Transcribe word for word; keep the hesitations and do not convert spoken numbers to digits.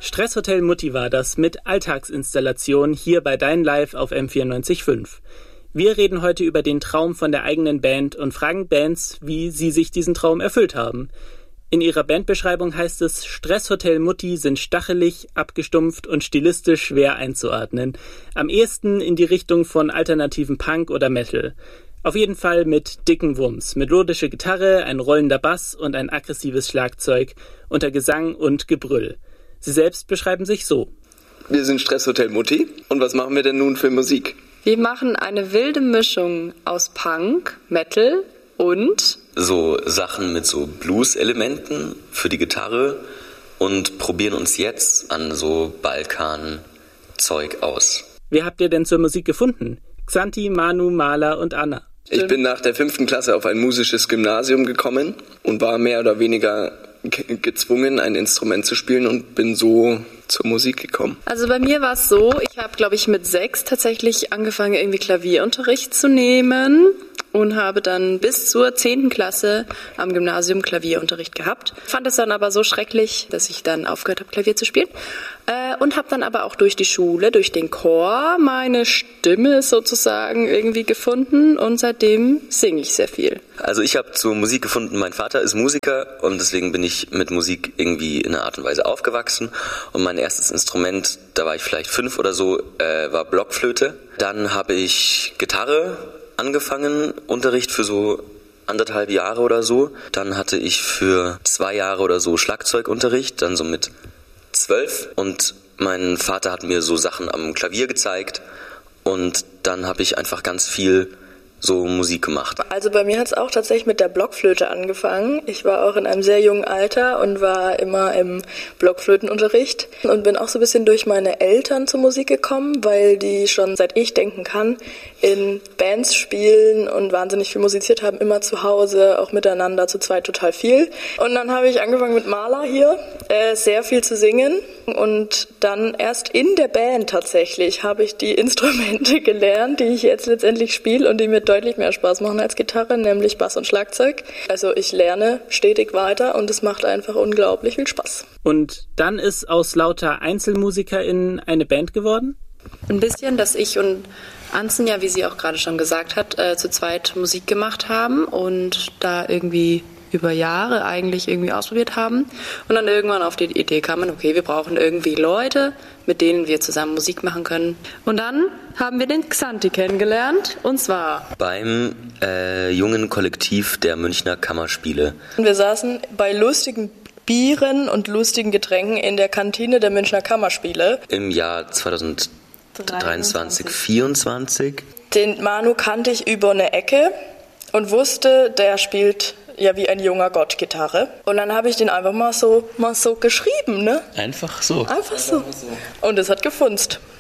Stresshotel Mutti war das mit Alltagsinstallation hier bei Dein Live auf M vierundneunzig Komma fünf. Wir reden heute über den Traum von der eigenen Band und fragen Bands, wie sie sich diesen Traum erfüllt haben. In ihrer Bandbeschreibung heißt es, Stresshotel Mutti sind stachelig, abgestumpft und stilistisch schwer einzuordnen. Am ehesten in die Richtung von alternativen Punk oder Metal. Auf jeden Fall mit dicken Wumms, melodische Gitarre, ein rollender Bass und ein aggressives Schlagzeug unter Gesang und Gebrüll. Sie selbst beschreiben sich so. Wir sind Stresshotel Mutti. Und was machen wir denn nun für Musik? Wir machen eine wilde Mischung aus Punk, Metal und so Sachen mit so Blues-Elementen für die Gitarre und probieren uns jetzt an so Balkan-Zeug aus. Wie habt ihr denn zur Musik gefunden? Xanti, Manu, Mala und Anna. Ich bin nach der fünften Klasse auf ein musisches Gymnasium gekommen und war mehr oder weniger ge- gezwungen, ein Instrument zu spielen und bin so zur Musik gekommen. Also bei mir war es so, ich habe, glaube ich, mit sechs tatsächlich angefangen, irgendwie Klavierunterricht zu nehmen und habe dann bis zur zehnten Klasse am Gymnasium Klavierunterricht gehabt. Fand es dann aber so schrecklich, dass ich dann aufgehört habe, Klavier zu spielen. Äh, und habe dann aber auch durch die Schule, durch den Chor meine Stimme sozusagen irgendwie gefunden und seitdem singe ich sehr viel. Also ich habe zur Musik gefunden, mein Vater ist Musiker und deswegen bin ich mit Musik irgendwie in einer Art und Weise aufgewachsen. Und mein erstes Instrument, da war ich vielleicht fünf oder so, äh, war Blockflöte. Dann habe ich Gitarre angefangen, Unterricht für so anderthalb Jahre oder so. Dann hatte ich für zwei Jahre oder so Schlagzeugunterricht, dann so mit zwölf. Und mein Vater hat mir so Sachen am Klavier gezeigt und dann habe ich einfach ganz viel so Musik gemacht. Also bei mir hat es auch tatsächlich mit der Blockflöte angefangen. Ich war auch in einem sehr jungen Alter und war immer im Blockflötenunterricht und bin auch so ein bisschen durch meine Eltern zur Musik gekommen, weil die schon seit ich denken kann in Bands spielen und wahnsinnig viel musiziert haben, immer zu Hause, auch miteinander, zu zweit total viel. Und dann habe ich angefangen mit Mala hier, äh, sehr viel zu singen und dann erst in der Band tatsächlich habe ich die Instrumente gelernt, die ich jetzt letztendlich spiele und die mir deutlich mehr Spaß machen als Gitarre, nämlich Bass und Schlagzeug. Also ich lerne stetig weiter und es macht einfach unglaublich viel Spaß. Und dann ist aus lauter EinzelmusikerInnen eine Band geworden? Ein bisschen, dass ich und Anzen, ja, wie sie auch gerade schon gesagt hat, äh, zu zweit Musik gemacht haben und da irgendwie über Jahre eigentlich irgendwie ausprobiert haben und dann irgendwann auf die Idee kamen, okay, wir brauchen irgendwie Leute, mit denen wir zusammen Musik machen können. Und dann haben wir den Xanti kennengelernt und zwar beim äh, jungen Kollektiv der Münchner Kammerspiele. Wir saßen bei lustigen Bieren und lustigen Getränken in der Kantine der Münchner Kammerspiele. Im Jahr zwanzig dreiundzwanzig, vierundzwanzig. Den Manu kannte ich über eine Ecke und wusste, der spielt ja wie ein junger Gott Gitarre. Und dann habe ich den einfach mal so, mal so geschrieben, ne? Einfach so. Einfach so. Und es hat gefunzt.